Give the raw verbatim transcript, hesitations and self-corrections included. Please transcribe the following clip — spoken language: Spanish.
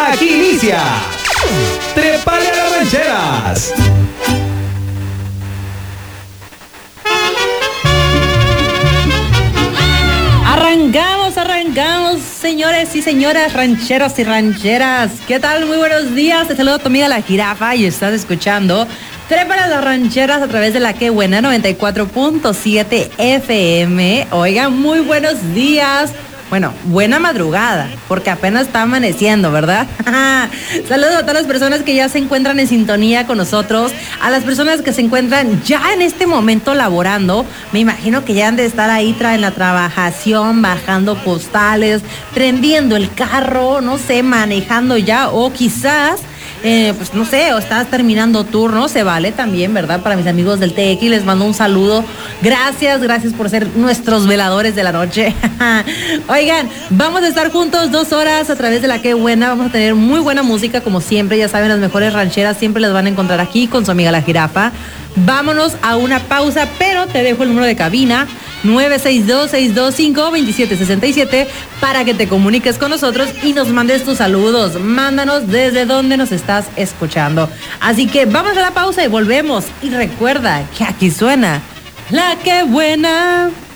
Aquí inicia Trépale a las Rancheras. Arrancamos, arrancamos, señores y señoras, rancheros y rancheras. ¿Qué tal? Muy buenos días. Te saludo tu amiga La Jirafa y estás escuchando Trépale a las Rancheras a través de la Que Buena noventa y cuatro punto siete F M. Oigan, muy buenos días. Bueno, buena madrugada, porque apenas está amaneciendo, ¿verdad? Saludos a todas las personas que ya se encuentran en sintonía con nosotros, a las personas que se encuentran ya en este momento laborando. Me imagino que ya han de estar ahí en la trabajación, bajando postales, prendiendo el carro, no sé, manejando ya, o quizás... Eh, pues no sé, o estás terminando turno, se vale también, ¿verdad? Para mis amigos del T X les mando un saludo. Gracias, gracias por ser nuestros veladores de la noche. Oigan, vamos a estar juntos dos horas a través de la Que Buena. Vamos a tener muy buena música, como siempre. Ya saben, las mejores rancheras siempre las van a encontrar aquí con su amiga La Jirafa. Vámonos a una pausa, pero te dejo el número de cabina nueve seis dos, seis dos cinco, dos siete seis siete para que te comuniques con nosotros y nos mandes tus saludos. Mándanos desde dónde nos estás escuchando. Así que vamos a la pausa y volvemos. Y recuerda que aquí suena La Que Buena.